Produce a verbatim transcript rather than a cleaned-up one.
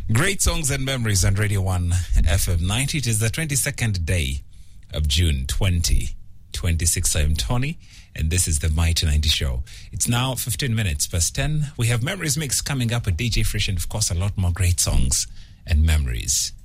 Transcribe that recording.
Great songs and memories on Radio one F M ninety. It is the twenty-second day of June twenty twenty-six. I am Tony, and this is the Mighty ninety Show. It's now fifteen minutes past ten. We have Memories Mix coming up with D J Frisch, and of course a lot more great songs and memories